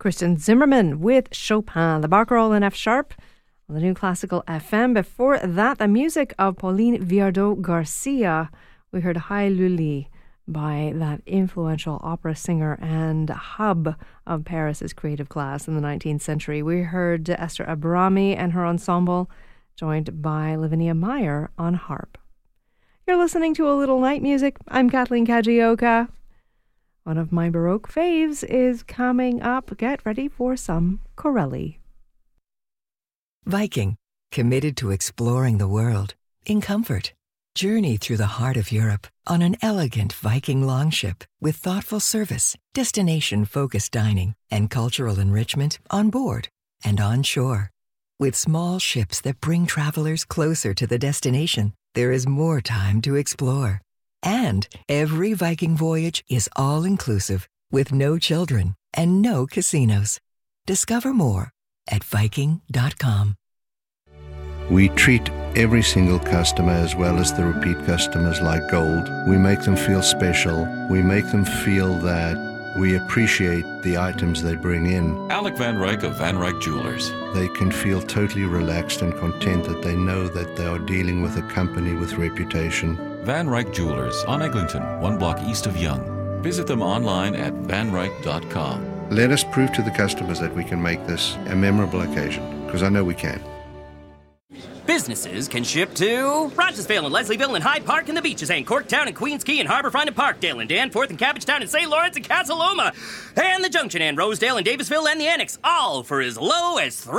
Christian Zimmerman with Chopin, the Barcarolle in F sharp on the New Classical FM. Before that, the music of Pauline Viardot Garcia. We heard Hai Luli by that influential opera singer and hub of Paris's creative class in the 19th century. We heard Esther Abrami and her ensemble, joined by Lavinia Meyer on harp. You're listening to A Little Night Music. I'm Kathleen Kajioka. One of my Baroque faves is coming up. Get ready for some Corelli. Viking, committed to exploring the world in comfort. Journey through the heart of Europe on an elegant Viking longship with thoughtful service, destination-focused dining, and cultural enrichment on board and on shore. With small ships that bring travelers closer to the destination, there is more time to explore. And every Viking voyage is all-inclusive with no children and no casinos. Discover more at Viking.com. We treat every single customer as well as the repeat customers like gold. We make them feel special. We make them feel that we appreciate the items they bring in. Alec Van Ryk of Van Ryk Jewelers. They can feel totally relaxed and content that they know that they are dealing with a company with reputation. Van Ryk Jewelers on Eglinton, 1 block east of Yonge. Visit them online at vanryk.com. Let us prove to the customers that we can make this a memorable occasion, because I know we can. Businesses can ship to Rochesville and Leslieville and Hyde Park and the Beaches and Corktown and Queens Quay and Harbourfront and Parkdale and Danforth and Cabbagetown and St. Lawrence and Casa Loma and the Junction and Rosedale and Davisville and the Annex, all for as low as